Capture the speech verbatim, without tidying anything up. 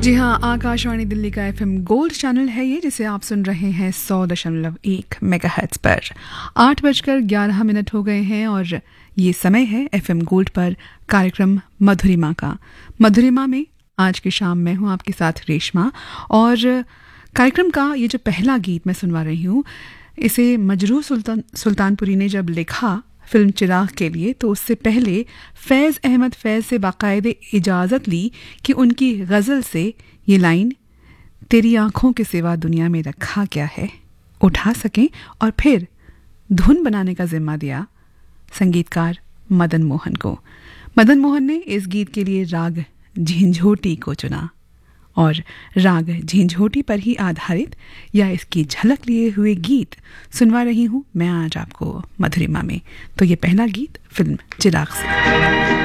जी हाँ, आकाशवाणी दिल्ली का FM gold channel है ये, जिसे आप सुन रहे हैं सौ दशमलव एक मेगाहर्ट्ज पर। आठ बजकर ग्यारह मिनट हो गए हैं और ये समय है एफएम गोल्ड पर कार्यक्रम मधुरिमा का। मधुरिमा में आज की शाम मैं हूँ आपके साथ रेशमा, और कार्यक्रम का ये जो पहला गीत मैं सुनवा रही हूँ, इसे मजरूह सुल्तान सुल्तानपुरी ने जब लिखा फिल्म चिराग के लिए, तो उससे पहले फैज़ अहमद फैज़ से बाकायदे इजाज़त ली कि उनकी गज़ल से ये लाइन तेरी आँखों के सिवा दुनिया में रखा क्या है उठा सकें, और फिर धुन बनाने का जिम्मा दिया संगीतकार मदन मोहन को। मदन मोहन ने इस गीत के लिए राग झिंझोटी को चुना, और राग झिंझोटी पर ही आधारित या इसकी झलक लिए हुए गीत सुनवा रही हूँ मैं आज आपको मधुरिमा में। तो ये पहला गीत फिल्म चिराग से।